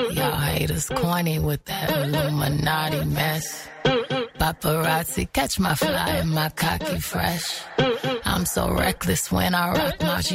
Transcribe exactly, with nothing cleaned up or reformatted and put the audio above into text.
Y'all haters corny with that Illuminati mess. Paparazzi, catch my fly and my cocky fresh. I'm so reckless when I rock my